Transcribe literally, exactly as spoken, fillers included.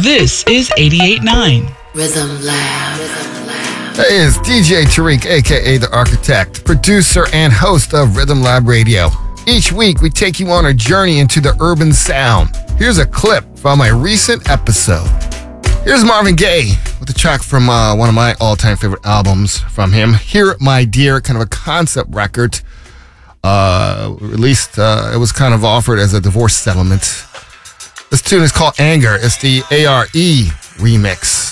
This is eighty-eight point nine. Rhythm Lab. Rhythm Lab. Hey, it's D J Tariq, a k a. The Architect, producer and host of Rhythm Lab Radio. Each week, we take you on a journey into the urban sound. Here's a clip from a recent episode. Here's Marvin Gaye with a track from uh, one of my all-time favorite albums from him, Hear My Dear, kind of a concept record. Uh, released, uh, it was kind of offered as a divorce settlement. This tune is called Anger. It's the A R E remix.